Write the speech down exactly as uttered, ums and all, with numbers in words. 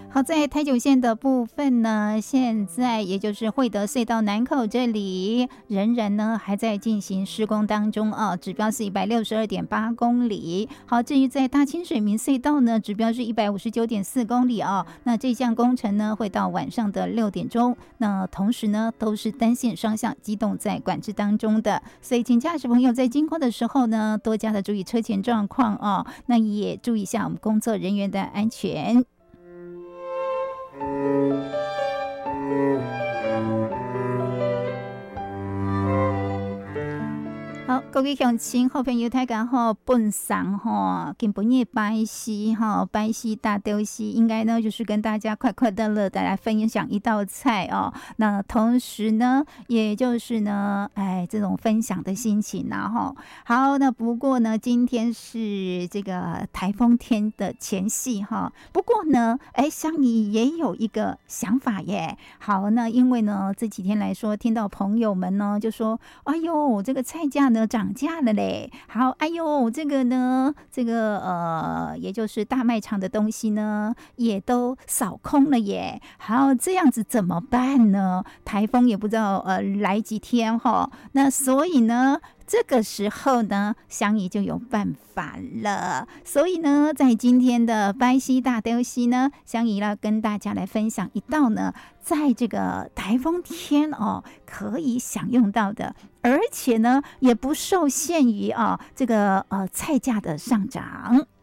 好，在台九线的部分呢，现在也就是惠德隧道南口这里，仍然呢还在进行施工当中啊，指标是一百六十二点八公里。好，至于在大清水明隧道呢，指标是一百五十九点四公里啊。那这项工程呢会到晚上的六点钟，那同时呢都是单线双向机动在管制当中的，所以请驾驶朋友在经过的时候呢，多加的注意车前状况啊，那也注意一下我们工作人员的安全。好，各位乡亲好朋友大家好，本上哈，今本夜拜西哈，拜西大丢西，应该呢就是跟大家快快乐乐的来分享一道菜哦。那同时呢，也就是呢，哎，这种分享的心情然后好，那不过呢，今天是这个台风天的前夕哈。不过呢，哎，香姨也有一个想法耶。好，那因为呢这几天来说，听到朋友们呢就说，哎呦，这个菜价呢涨价了嘞。好，哎呦，这个呢，这个呃，也就是大卖场的东西呢，也都扫空了耶。好，这样子怎么办呢？台风也不知道呃来几天哈。那所以呢，这个时候呢，香姨就有办法了。所以呢，在今天的拜西大丢西呢，香姨要跟大家来分享一道呢，在这个台风天哦，可以享用到的，而且呢，也不受限于啊这个呃菜价的上涨。